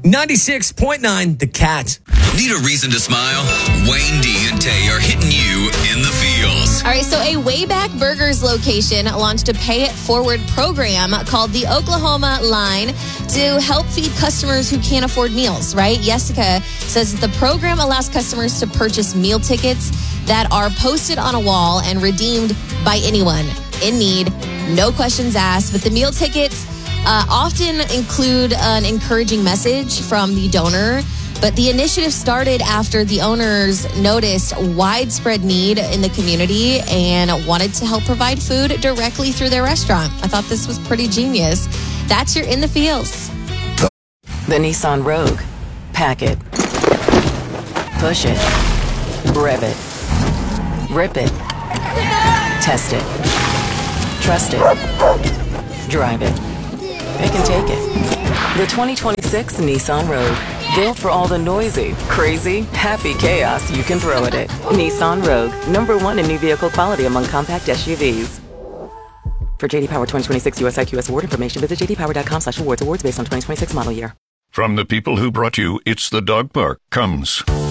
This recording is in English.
96.9 The Cat. Need a reason to smile? Wayne D and Tay are hitting you in the feels. All right, so a Wayback Burgers location launched a Pay It Forward program called the Oklahoma Line to help feed customers who can't afford meals, right? Jessica says that the program allows customers to purchase meal tickets that are posted on a wall and redeemed by anyone in need, no questions asked. But the meal tickets often include an encouraging message from the donor. But the initiative started after the owners noticed widespread need in the community and wanted to help provide food directly through their restaurant. I thought this was pretty genius. That's your In the Feels. The Nissan Rogue. Pack it. Push it. Rev it. Rip it. Test it. Trust it. Drive it. It can take it. The 2026 Nissan Rogue. Built for all the noisy, crazy, happy chaos you can throw at it. Nissan Rogue, #1 in new vehicle quality among compact SUVs. For JD Power 2026 US IQS award information, visit jdpower.com/awards. Awards based on 2026 model year. From the people who brought you It's the Dog Park comes